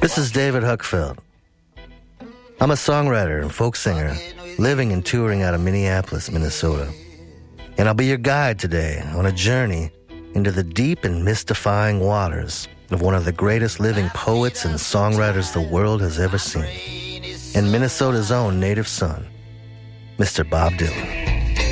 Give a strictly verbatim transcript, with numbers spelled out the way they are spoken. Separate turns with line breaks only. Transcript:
This is David Huckfeld. I'm a songwriter and folk singer living and touring out of Minneapolis, Minnesota. And I'll be your guide today on a journey into the deep and mystifying waters of one of the greatest living poets and songwriters the world has ever seen, and Minnesota's own native son, Mister Bob Dylan.